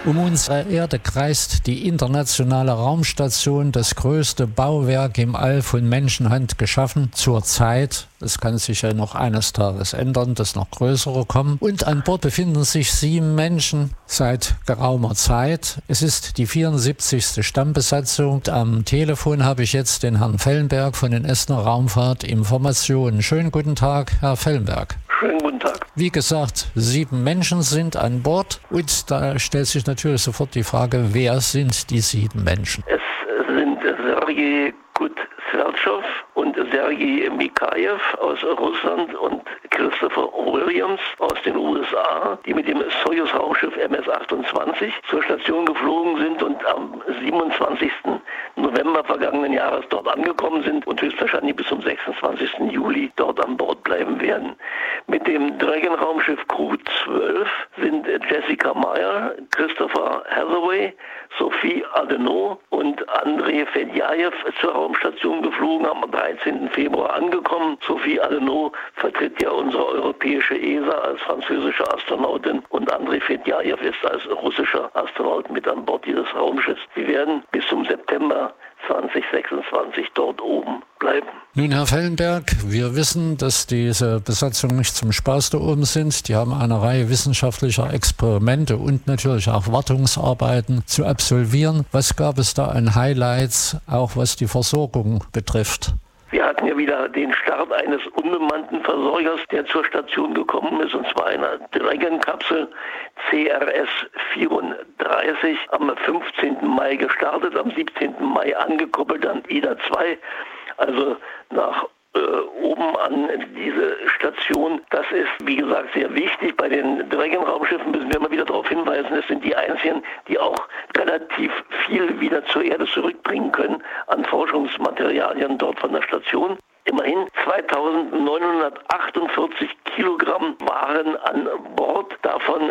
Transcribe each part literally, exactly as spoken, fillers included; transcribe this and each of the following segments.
Um unsere Erde kreist die internationale Raumstation, das größte Bauwerk im All von Menschenhand geschaffen, zurzeit. Es kann sich ja noch eines Tages ändern, dass noch größere kommen. Und an Bord befinden sich sieben Menschen seit geraumer Zeit. Es ist die vierundsiebzigste Stammbesatzung. Am Telefon habe ich jetzt den Herrn Fellenberg von den Essener Raumfahrt Informationen. Schönen guten Tag, Herr Fellenberg. Schönen guten Tag. Wie gesagt, sieben Menschen sind an Bord und da stellt sich natürlich sofort die Frage, wer sind die sieben Menschen? Es sind Sergei Kut-Sverchow und Sergei Mikajew aus Russland und Christopher Williams aus den U S A, die mit dem Sojus-Raumschiff M S achtundzwanzig zur Station geflogen sind und am siebenundzwanzigsten November vergangenen Jahres dort angekommen sind und höchstwahrscheinlich bis zum sechsundzwanzigsten Juli dort an Bord bleiben werden. Mit dem Dragon-Raumschiff Crew zwölf sind Jessica Meyer, Christopher Hathaway, Sophie Adenau und Andrei Fedjajew zur Raumstation geflogen, am dreizehnten Februar angekommen. Sophie Adenau vertritt ja unsere europäische E S A als französische Astronautin und Andrei Fedjajew ist als russischer Astronaut mit an Bord dieses Raumschiffs. Sie werden bis zum September zweitausendsechsundzwanzig dort oben bleiben. Nun, Herr Fellenberg, wir wissen, dass diese Besatzungen nicht zum Spaß da oben sind. Die haben eine Reihe wissenschaftlicher Experimente und natürlich auch Wartungsarbeiten zu absolvieren. Was gab es da an Highlights, auch was die Versorgung betrifft? Wir hatten ja wieder den Start eines unbemannten Versorgers, der zur Station gekommen ist, und zwar einer Dragon-Kapsel C R S vierunddreißig, am fünfzehnten Mai gestartet, am siebzehnten Mai angekuppelt an I D A zwei, also nach äh, oben an diese Station. Das ist, wie gesagt, sehr wichtig. Bei den Dragon-Raumschiffen müssen wir immer wieder darauf hinweisen, es sind die einzigen, die auch relativ viel wieder zur Erde zurückbringen können an Forschungsmaterialien dort von der Station. Immerhin zweitausendneunhundertachtundvierzig Kilogramm waren an Bord, davon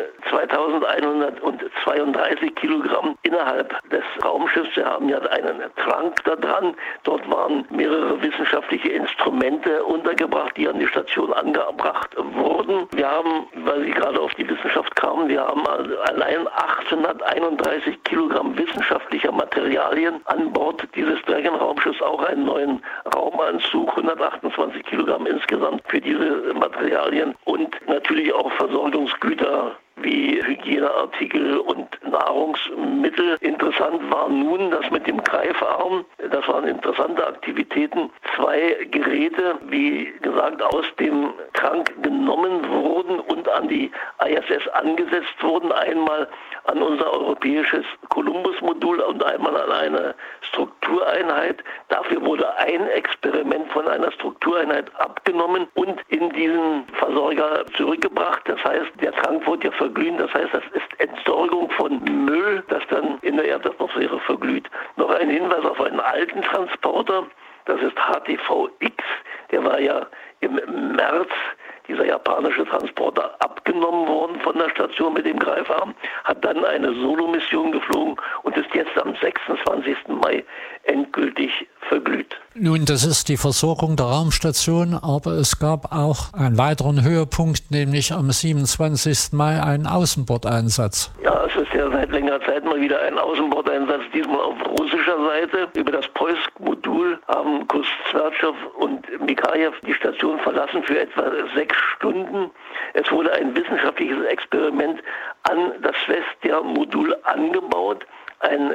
zweitausendeinhundertzweiunddreißig Kilogramm innerhalb des Raumschiffs. Wir haben ja einen Trunk da dran. Dort waren mehrere wissenschaftliche Instrumente untergebracht, die an die Station angebracht wurden. Wir haben, weil Sie gerade auf die Wissenschaft kamen, wir haben also allein achthunderteinunddreißig Kilogramm wissenschaftlicher Materialien an Bord dieses Dragon-Raumschiffs, auch einen neuen Raumanzug, hundertachtundzwanzig Kilogramm insgesamt für diese Materialien und natürlich auch Versorgungsgüter wie Hygieneartikel und Nahrungsmittel. Interessant war nun, dass mit dem Greifarm, das waren interessante Aktivitäten, zwei Geräte, wie gesagt, aus dem Trunk genommen wurden und an die I S S angesetzt wurden. Einmal an unser europäisches Columbus-Modul und einmal an eine Struktureinheit. Dafür wurde ein Experiment von einer Struktureinheit abgenommen und in diesen Versorger zurückgebracht. Das heißt, der Trunk wurde ja verglühen. Das heißt, das ist Entsorgung von Müll, das dann in der Erdatmosphäre verglüht. Noch ein Hinweis auf einen alten Transporter. Das ist H T V X. Der war ja im März, dieser japanische Transporter, abgenommen worden von der Station mit dem Greifarm, hat dann eine Solo-Mission geflogen und ist jetzt am sechsundzwanzigsten Mai endgültig verglüht. Nun, das ist die Versorgung der Raumstation, aber es gab auch einen weiteren Höhepunkt, nämlich am siebenundzwanzigsten Mai einen Außenbordeinsatz. Ja, es ist ja seit längerer Zeit mal wieder ein Außenbordeinsatz, diesmal auf russischer Seite. Über das Poisk-Modul haben Kut-Sverchow und Mikajew die Station verlassen für etwa sechs Stunden. Es wurde ein wissenschaftliches Experiment an das Svestja-Modul angebaut, ein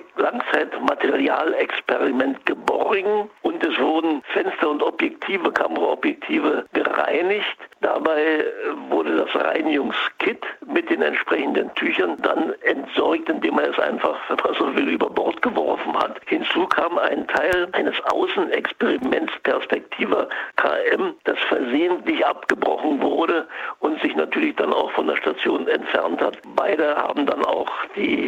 Langzeitmaterialexperiment geborgen und es wurden Fenster und Objektive, Kameraobjektive gereinigt. Dabei wurde das Reinigungskit mit den entsprechenden Tüchern dann entsorgt, indem man es einfach, wenn man so will, über Bord geworfen hat. Hinzu kam ein Teil eines Außenexperiments Perspektiva K M, das versehentlich abgebrochen wurde und sich natürlich dann auch von der Station entfernt hat. Beide haben dann auch die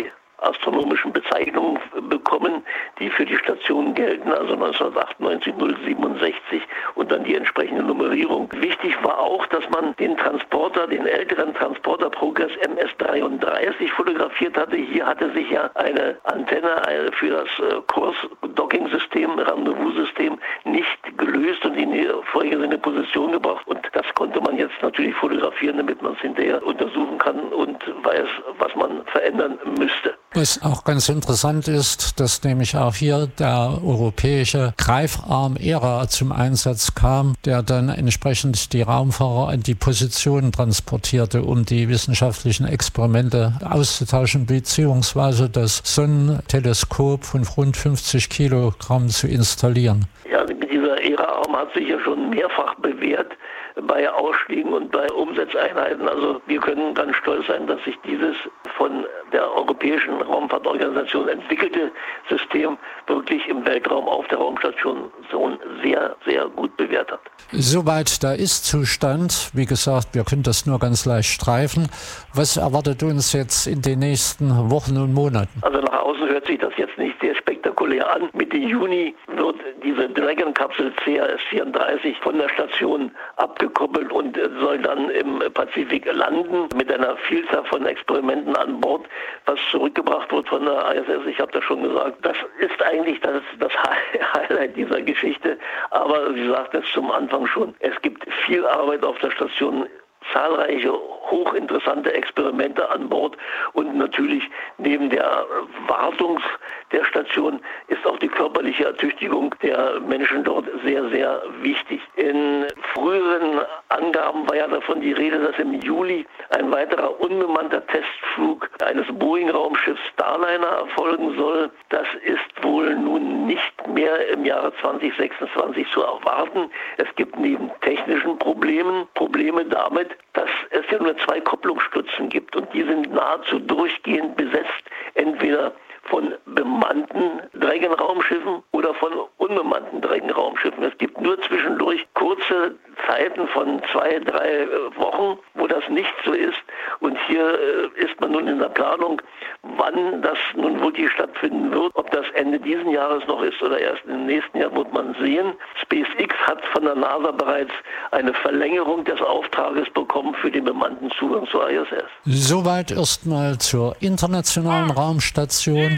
astronomischen Bezeichnungen bekommen, die für die Station gelten, also neunzehnhundertachtundneunzig null siebenundsechzig und dann die entsprechende Nummerierung. Wichtig war auch, dass man den Transporter, den älteren Transporter Progress M S dreiunddreißig fotografiert hatte. Hier hatte sich ja eine Antenne für das Kurs-Docking-System, Rendezvous-System nicht gelöst und in die vorgesehene Position gebracht. Und das konnte man jetzt natürlich fotografieren, damit man es hinterher untersuchen kann und weiß, was man verändern müsste. Was auch ganz interessant ist, dass nämlich auch hier der europäische Greifarm E R A zum Einsatz kam, der dann entsprechend die Raumfahrer in die Position transportierte, um die wissenschaftlichen Experimente auszutauschen, beziehungsweise das Sonnenteleskop von rund fünfzig Kilogramm zu installieren. Ja, dieser E R A-Arm hat sich ja schon mehrfach bewährt bei Ausstiegen und bei Umsetzeinheiten. Also wir können ganz stolz sein, dass sich dieses von der Europäischen Raumfahrtorganisation entwickelte System wirklich im Weltraum auf der Raumstation so sehr, sehr gut bewährt hat. Soweit der Ist-Zustand. Wie gesagt, wir können das nur ganz leicht streifen. Was erwartet uns jetzt in den nächsten Wochen und Monaten? Also nach außen hört sich das jetzt nicht sehr spektakulär an. Mitte Juni wird diese Dragon-Kapsel C H S vierunddreißig von der Station abgekoppelt und soll dann im Pazifik landen mit einer Vielzahl von Experimenten an Bord, was zurückgebracht wird von der I S S. Ich habe das schon gesagt. Das ist eigentlich das, das Highlight dieser Geschichte. Aber Sie sagten es zum Anfang schon, es gibt viel Arbeit auf der Station, zahlreiche hochinteressante Experimente an Bord und natürlich neben der Wartung der Station ist auch die körperliche Ertüchtigung der Menschen dort sehr, sehr wichtig. In früheren Angaben war ja davon die Rede, dass im Juli ein weiterer unbemannter Testflug eines Boeing-Raumschiffs Starliner erfolgen soll. Das ist wohl nun nicht mehr im Jahre zwanzig sechsundzwanzig zu erwarten. Es gibt neben technischen Problemen Probleme damit, dass es ja nur zwei Kopplungsstützen gibt und die sind nahezu durchgehend besetzt, entweder von bemannten Dragon-Raumschiffen oder von unbemannten Dragon-Raumschiffen. Es gibt nur zwischendurch kurze Zeiten von zwei, drei Wochen, wo das nicht so ist. Und hier ist man nun in der Planung, wann das nun wirklich stattfinden wird. Ob das Ende dieses Jahres noch ist oder erst im nächsten Jahr, wird man sehen. SpaceX hat von der NASA bereits eine Verlängerung des Auftrages bekommen für den bemannten Zugang zur I S S. Soweit erstmal zur internationalen Raumstation.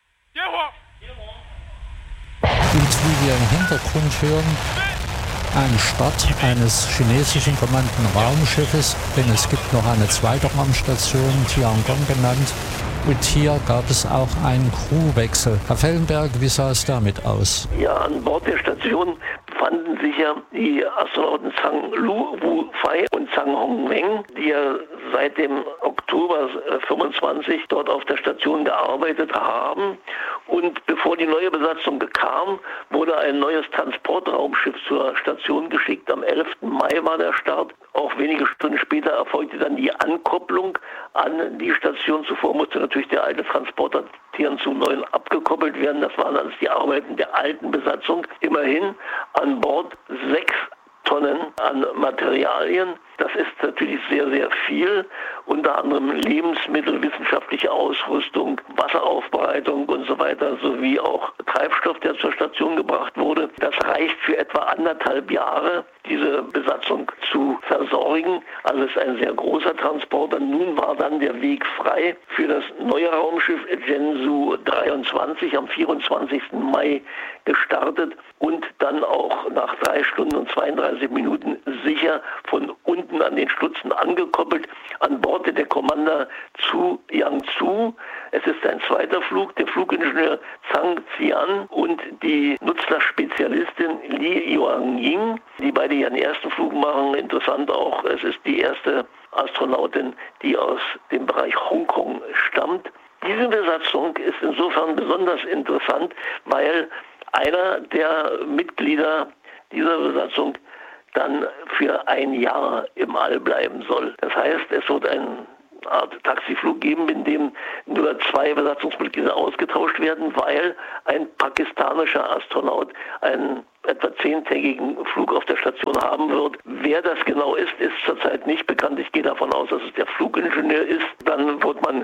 Und wie wir im Hintergrund hören, ein Start eines chinesischen bemannten Raumschiffes, denn es gibt noch eine zweite Raumstation, Tiangong genannt. Und hier gab es auch einen Crewwechsel. Herr Fellenberg, wie sah es damit aus? Ja, an Bord der Station befanden sich ja die Astronauten Zhang Lu, Wu Fei und Zhang Hongmeng, die ja seit dem Oktober fünfundzwanzig dort auf der Station gearbeitet haben. Und bevor die neue Besatzung kam, wurde ein neues Transportraumschiff zur Station geschickt. Am elften Mai war der Start. Auch wenige Stunden später erfolgte dann die Ankopplung an die Station. Zuvor musste natürlich der alte Transporter Tian zum neuen abgekoppelt werden. Das waren alles die Arbeiten der alten Besatzung. Immerhin an Bord sechs Tonnen an Materialien. Das ist natürlich sehr, sehr viel. Unter anderem Lebensmittel, wissenschaftliche Ausrüstung, Wasseraufbereitung und so weiter, sowie auch Treibstoff, der zur Station gebracht wurde. Das reicht für etwa anderthalb Jahre, diese Besatzung zu versorgen. Also es ist ein sehr großer Transporter. Nun war dann der Weg frei für das neue Raumschiff Zhenzhou dreiundzwanzig am vierundzwanzigsten Mai gestartet und dann auch nach drei Stunden und zweiunddreißig Minuten sicher von unten an den Stutzen angekoppelt. An Bord der Commander Zhu Yangzhou. Es ist ein zweiter Flug, der Flugingenieur Zhang Xian und die Nutzlastspezialistin Li Yuanying, die beide ihren ersten Flug machen. Interessant auch, es ist die erste Astronautin, die aus dem Bereich Hongkong stammt. Diese Besatzung ist insofern besonders interessant, weil einer der Mitglieder dieser Besatzung dann für ein Jahr im All bleiben soll. Das heißt, es wird eine Art Taxiflug geben, in dem nur zwei Besatzungsmitglieder ausgetauscht werden, weil ein pakistanischer Astronaut einen etwa zehntägigen Flug auf der Station haben wird. Wer das genau ist, ist zurzeit nicht bekannt. Ich gehe davon aus, dass es der Flugingenieur ist. Dann wird man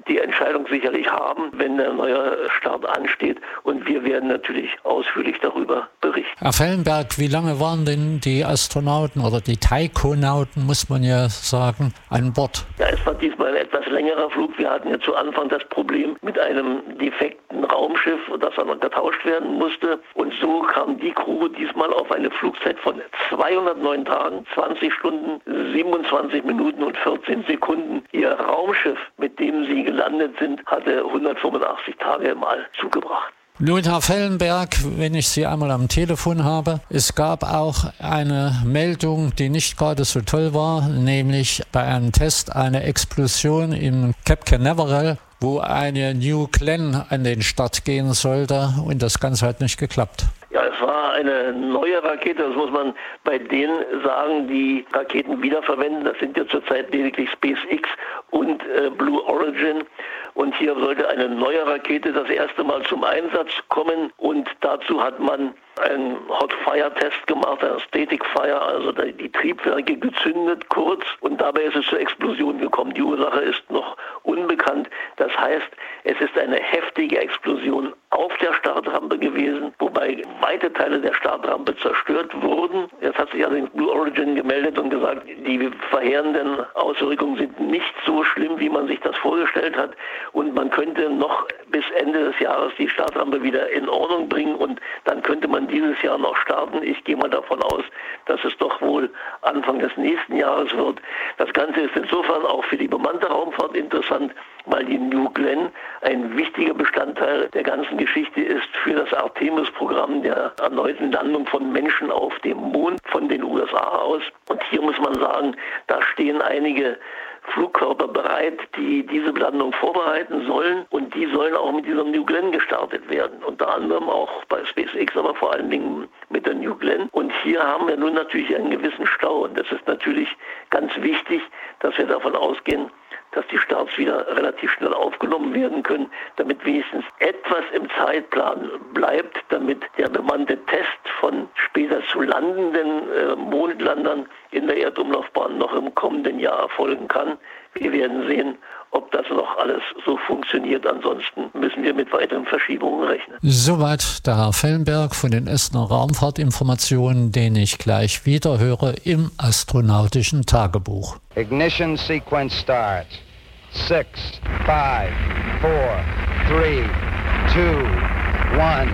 die Entscheidung sicherlich haben, wenn der neue Start ansteht. Und wir werden natürlich ausführlich darüber berichten. Herr Fellenberg, wie lange waren denn die Astronauten oder die Taikonauten, muss man ja sagen, an Bord? Ja, es war diesmal ein etwas längerer Flug. Wir hatten ja zu Anfang das Problem mit einem defekten Raumschiff, das dann noch getauscht werden musste. Und so kam die Crew diesmal auf eine Flugzeit von zweihundertneun Tagen, zwanzig Stunden, siebenundzwanzig Minuten und vierzehn Sekunden. Ihr Raumschiff, mit dem sie gelandet sind, hatte hundertfünfundachtzig Tage im All zugebracht. Nun, Herr Fellenberg, wenn ich Sie einmal am Telefon habe, es gab auch eine Meldung, die nicht gerade so toll war, nämlich bei einem Test eine Explosion im Cape Canaveral, wo eine New Glenn an den Start gehen sollte, und das Ganze hat nicht geklappt. Ja, es war eine neue Rakete, das muss man bei denen sagen, die Raketen wiederverwenden. Das sind ja zurzeit lediglich SpaceX und äh, Blue Origin. Und hier sollte eine neue Rakete das erste Mal zum Einsatz kommen. Und dazu hat man einen Hot Fire Test gemacht, einen Static Fire, also die Triebwerke gezündet kurz. Und dabei ist es zur Explosion gekommen. Die Ursache ist noch unbekannt. Das heißt, es ist eine heftige Explosion auf der Startrampe gewesen, wobei weite Teile der Startrampe zerstört wurden. Jetzt hat sich allerdings Blue Origin gemeldet und gesagt, die verheerenden Auswirkungen sind nicht so schlimm, wie man sich das vorgestellt hat. Und man könnte noch bis Ende des Jahres die Startrampe wieder in Ordnung bringen und dann könnte man dieses Jahr noch starten. Ich gehe mal davon aus, dass es doch wohl Anfang des nächsten Jahres wird. Das Ganze ist insofern auch für die bemannte Raumfahrt interessant, weil die New Glenn ein wichtiger Bestandteil der ganzen Geschichte ist für das Artemis-Programm der erneuten Landung von Menschen auf dem Mond von den U S A aus. Und hier muss man sagen, da stehen einige Flugkörper bereit, die diese Landung vorbereiten sollen, und die sollen auch mit dieser New Glenn gestartet werden. Unter anderem auch bei SpaceX, aber vor allen Dingen mit der New Glenn. Und hier haben wir nun natürlich einen gewissen Stau. Und das ist natürlich ganz wichtig, dass wir davon ausgehen, dass die Starts wieder relativ schnell aufgenommen werden können, damit wenigstens etwas im Zeitplan bleibt, damit der bemannte Test von später zu landenden äh, Mondlandern in der Erdumlaufbahn noch im kommenden Jahr erfolgen kann. Wir werden sehen, ob das noch alles so funktioniert. Ansonsten müssen wir mit weiteren Verschiebungen rechnen. Soweit der Herr Fellenberg von den Essener Raumfahrtinformationen, den ich gleich wieder höre im astronautischen Tagebuch. Ignition sequence starts. Six, five, four, three, two, one,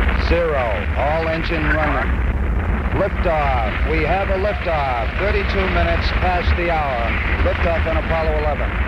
zero. All engine running. Liftoff. We have a liftoff. thirty-two minutes past the hour. Liftoff on Apollo eleven.